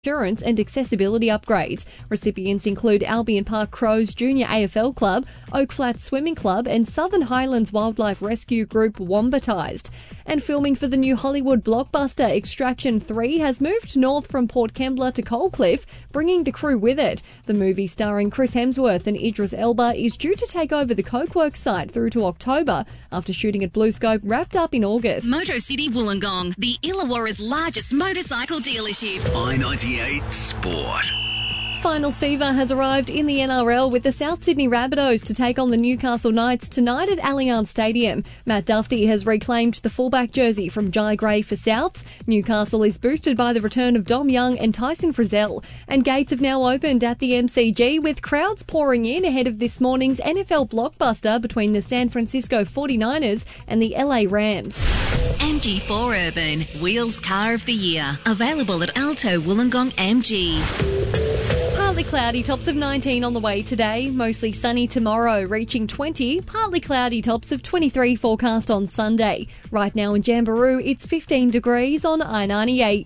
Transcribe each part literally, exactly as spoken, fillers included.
insurance and accessibility upgrades. Recipients include Albion Park Crows Junior A F L Club, Oak Flats Swimming Club and Southern Highlands Wildlife Rescue Group Wombatized. And filming for the new Hollywood blockbuster Extraction three has moved north from Port Kembla to Coalcliff, bringing the crew with it. The movie starring Chris Hemsworth and Idris Elba is due to take over the Cokeworks site through to October after shooting at BlueScope wrapped up in August. Motor City Wollongong, the Illawarra's largest motorcycle dealership. I ninety-eight Sport. Finals fever has arrived in the N R L with the South Sydney Rabbitohs to take on the Newcastle Knights tonight at Allianz Stadium. Matt Duffy has reclaimed the fullback jersey from Jai Gray for Souths. Newcastle is boosted by the return of Dom Young and Tyson Frizzell. And gates have now opened at the M C G with crowds pouring in ahead of this morning's N F L blockbuster between the San Francisco forty-niners and the L A Rams. M G four Urban, Wheels Car of the Year. Available at Alto Wollongong M G. Partly cloudy, tops of nineteen on the way today. Mostly sunny tomorrow, reaching twenty. Partly cloudy, tops of twenty-three forecast on Sunday. Right now in Jamboree, it's fifteen degrees on I ninety-eight.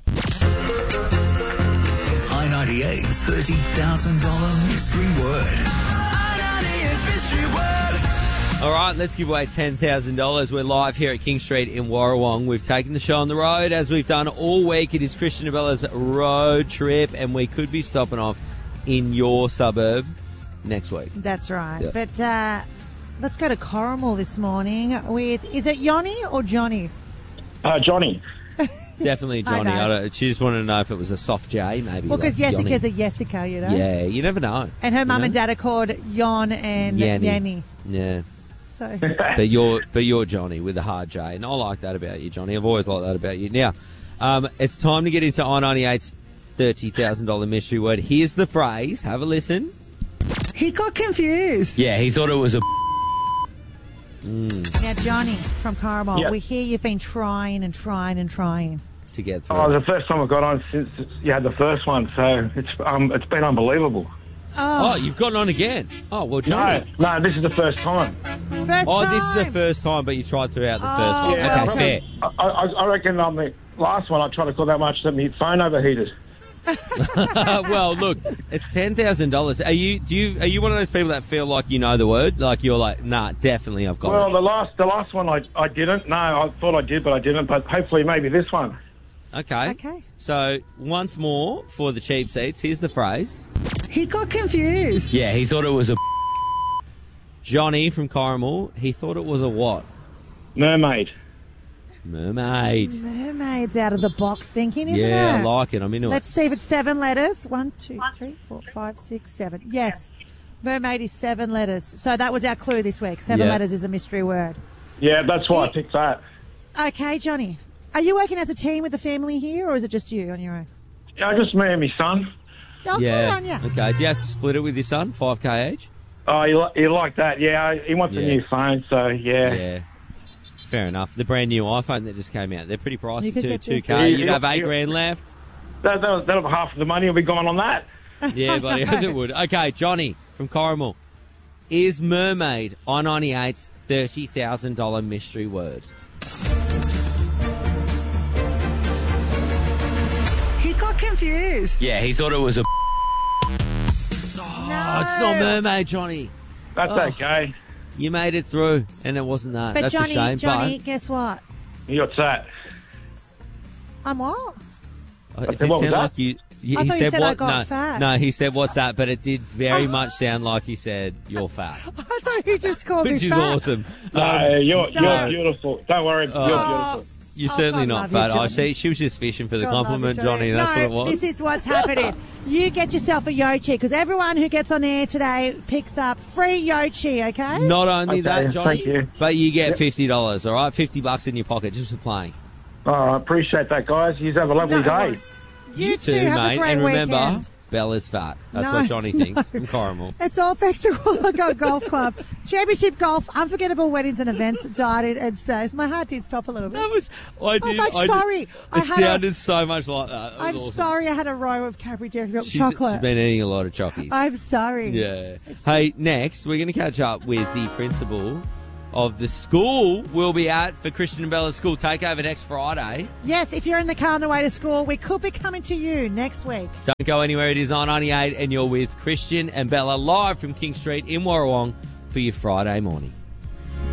I ninety-eight's thirty thousand dollars mystery word. I ninety-eight's mystery word. All right, let's give away ten thousand dollars. We're live here at King Street in Warrawong. We've taken the show on the road, as we've done all week. It is Christian Nobella's road trip, and we could be stopping off in your suburb next week. That's right. Yep. But uh, let's go to Corrimal this morning with, is it Yoni or Johnny? Uh, Johnny. Definitely Johnny. I I don't, she just wanted to know if it was a soft J, maybe. Well, because like Jessica's Johnny. a Jessica, you know? Yeah, you never know. And her you mum know? and dad are called Yon and Yanni. Yanni. Yeah. So. But you're but you're Johnny with a hard J, and I like that about you, Johnny. I've always liked that about you. Now, um, it's time to get into I ninety-eight's thirty thousand dollars mystery word. Here's the phrase. Have a listen. He got confused. Yeah, he thought it was a... Mm. Now, Johnny from Corrimal, Yep. we hear you've been trying and trying and trying. To get through. Oh, the first time I got on since you had the first one, so it's um, it's been unbelievable. Oh, Oh, you've gotten on again. Oh, well, No, Johnny. no, this is the first time. first Oh, time. this is the first time, but you tried throughout the Oh, first one. Yeah, okay, I fair. reckon, I, I, I reckon on the last one I tried to call that much that my phone overheated. Well, look, it's ten thousand dollars. Are you? Do you? Are you one of those people that feel like you know the word? Like you're like, nah, definitely, I've got Well, it. the last the last one I, I didn't. No, I thought I did, but I didn't. But hopefully, maybe this one. Okay. Okay. So once more for the cheap seats. Here's the phrase. He got confused. Yeah, he thought it was a. Johnny from Corrimal. He thought it was a what? Mermaid. Mermaid. Mermaid's out of the box thinking, isn't Yeah, it? I like it. I'm into Let's it. see if it's seven letters. One, two, three, four, five, six, seven. Yes. Mermaid is seven letters. So that was our clue this week. Seven Yeah. letters is a mystery word. Yeah, that's why I picked that. Okay, Johnny. Are you working as a team with the family here, or is it just you on your own? Yeah, just me and my son. Oh, Yeah. good on you. Okay. Do you have to split it with your son? five K each? Oh, you, li- you like that? Yeah, he wants Yeah. a new phone, so yeah. Yeah. Fair enough. The brand new iPhone that just came out. They're pretty You pricey could too. get two the- K. You'd Yeah, have eight yeah. grand left. That, that, that'll half of the money will be gone on that. Yeah, buddy. It would. Okay, Johnny from Corrimal. Is mermaid I ninety-eight's thirty thousand dollars mystery word? He got confused. Yeah, he thought it was a... No. Oh, it's not mermaid, Johnny. That's Oh. okay. You made it through, and it wasn't that. But That's Johnny, a shame. Johnny, guess what? What's that? I'm what? but uh, it Okay, did what was sound that? like you. you I he thought you said said I what? got no, fat. no. He said what's that? But it did very much sound like he said you're fat, I thought you just called which me is fat. awesome. No, Um, you're, no. you're beautiful. Don't worry, Oh. you're beautiful. You're Oh, certainly God not love you, fat. I Johnny. see. She was just fishing for the God love compliment, you, Johnny. No, That's what it was. This is what's happening. You get yourself a Yochi because everyone who gets on air today picks up free Yochi, okay? Not only Okay, that, Johnny, thank you. but you get fifty dollars. All right, fifty bucks in your pocket just for playing. Oh, I appreciate that, guys. You have a lovely No, day. You, too, too, have mate. a great And remember, weekend. Bella's fat. That's No, what Johnny thinks from Corrimal. It's all thanks to Wollongong Golf Club. Championship Golf, unforgettable weddings and events, died and stays. My heart did stop a little bit. That was. I, did, was like, did- sorry. It I had a- sounded so much like that. That was I'm awesome. sorry I had a row of Cadbury Dairy Milk She's, chocolate. she's been eating a lot of chockies. I'm sorry. Yeah. Hey, next we're going to catch up with the principal of the school we'll be at for Christian and Bella's school takeover next Friday. Yes, if you're in the car on the way to school, we could be coming to you next week. Don't go anywhere. It is on ninety-eight and you're with Christian and Bella live from King Street in Warrawong for your Friday morning.